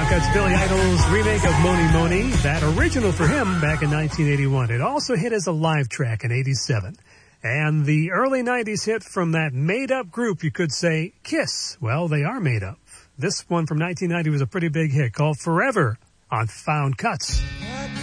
Found Cuts, Billy Idol's remake of Moni Moni, that original for him back in 1981. It also hit as a live track in 87. And the early 90s hit from that made-up group, you could say, Kiss. Well, they are made up. This one from 1990 was a pretty big hit called Forever on Found Cuts.